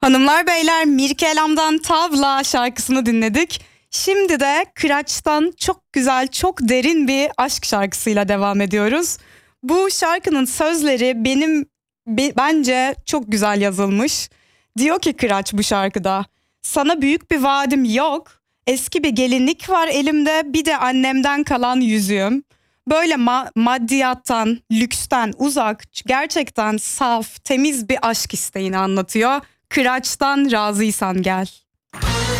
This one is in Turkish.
Hanımlar beyler, Mirkelam'dan Tavla şarkısını dinledik. Şimdi de Kıraç'tan çok güzel, çok derin bir aşk şarkısıyla devam ediyoruz. Bu şarkının sözleri bence çok güzel yazılmış. Diyor ki Kıraç bu şarkıda: sana büyük bir vaadim yok. Eski bir gelinlik var elimde, bir de annemden kalan yüzüğüm. Böyle maddiyattan, lüksten uzak, gerçekten saf, temiz bir aşk isteğini anlatıyor. Kıraç'tan Razıysan Gel.